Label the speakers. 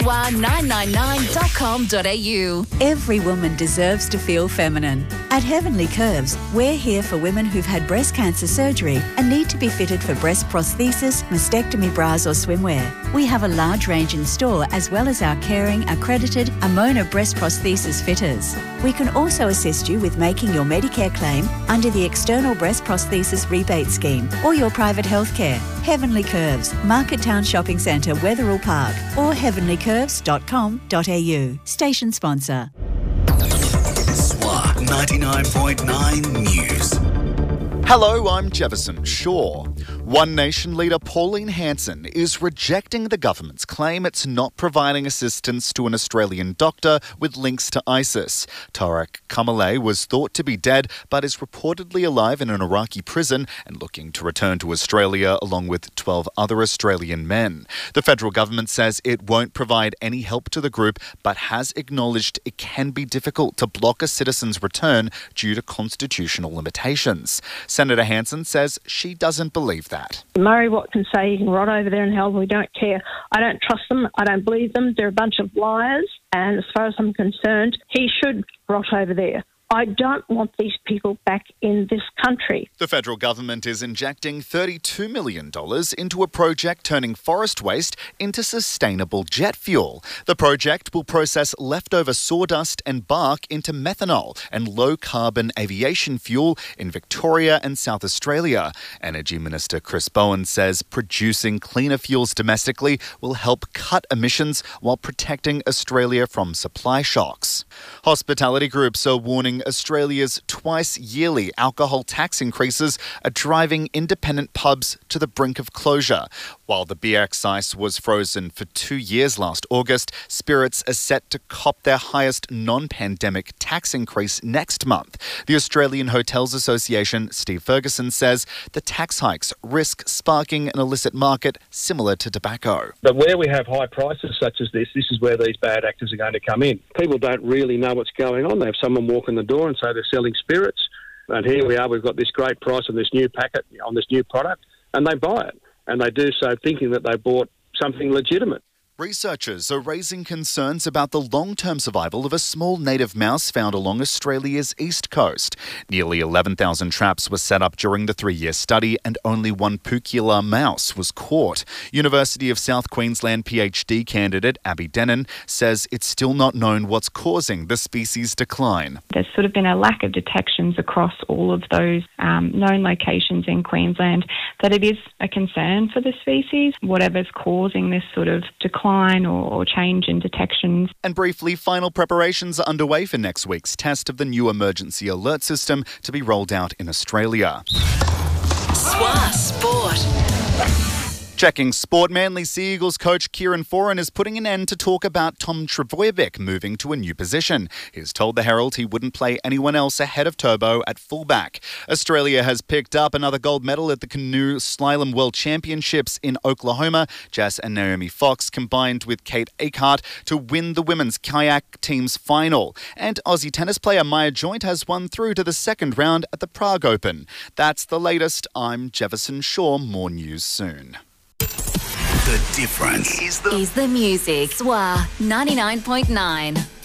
Speaker 1: swa999.com.au.
Speaker 2: Every woman deserves to feel feminine. At Heavenly Curves, we're here for women who've had breast cancer surgery and need to be fitted for breast prosthesis, mastectomy bras or swimwear. We have a large range in store as well as our caring, accredited Amona breast prosthesis fitters. We can also assist you with making your Medicare claim under the External Breast Prosthesis Rebate Scheme or your private healthcare. Heavenly Curves, Market Town Shopping Centre, Wetherill Park, or heavenlycurves.com.au. Station sponsor.
Speaker 3: SWA 99.9 News.
Speaker 4: Hello, I'm Jefferson Shaw. One Nation leader Pauline Hanson is rejecting the government's claim it's not providing assistance to an Australian doctor with links to ISIS. Tarek Kamaleh was thought to be dead but is reportedly alive in an Iraqi prison and looking to return to Australia along with 12 other Australian men. The federal government says it won't provide any help to the group but has acknowledged it can be difficult to block a citizen's return due to constitutional limitations. Senator Hanson says she doesn't believe that.
Speaker 5: Murray Watt can say he can rot over there in hell, we don't care. I don't trust them, I don't believe them, they're a bunch of liars, and as far as I'm concerned, he should rot over there. I don't want these people back in this country.
Speaker 4: The federal government is injecting $32 million into a project turning forest waste into sustainable jet fuel. The project will process leftover sawdust and bark into methanol and low-carbon aviation fuel in Victoria and South Australia. Energy Minister Chris Bowen says producing cleaner fuels domestically will help cut emissions while protecting Australia from supply shocks. Hospitality groups are warning Australia's twice-yearly alcohol tax increases are driving independent pubs to the brink of closure. While the beer excise was frozen for 2 years last August, spirits are set to cop their highest non-pandemic tax increase next month. The Australian Hotels Association, Steve Ferguson, says the tax hikes risk sparking an illicit market similar to tobacco.
Speaker 6: But where we have high prices such as this is where these bad actors are going to come in. People don't really know what's going on. They have someone walk in the door and say they're selling spirits, and here we are, we've got this great price on this new packet, on this new product, and they buy it. And they do so thinking that they bought something legitimate.
Speaker 4: Researchers are raising concerns about the long-term survival of a small native mouse found along Australia's east coast. Nearly 11,000 traps were set up during the 3-year study and only one Pukula mouse was caught. University of South Queensland PhD candidate Abby Denon says it's still not known what's causing the species' decline.
Speaker 7: There's sort of been a lack of detections across all of those known locations in Queensland that it is a concern for the species, whatever's causing this sort of decline or change in detections.
Speaker 4: And briefly, final preparations are underway for next week's test of the new emergency alert system to be rolled out in Australia.
Speaker 1: SWA Sport.
Speaker 4: Checking sport, Manly Sea Eagles coach Kieran Foran is putting an end to talk about Tom Trbojevic moving to a new position. He's told the Herald he wouldn't play anyone else ahead of Turbo at fullback. Australia has picked up another gold medal at the Canoe Slalom World Championships in Oklahoma. Jess and Naomi Fox combined with Kate Akehart to win the women's kayak team's final. And Aussie tennis player Maya Joint has won through to the second round at the Prague Open. That's the latest. I'm Jefferson Shaw. More news soon.
Speaker 3: The difference is
Speaker 1: the music. SWA 99.9.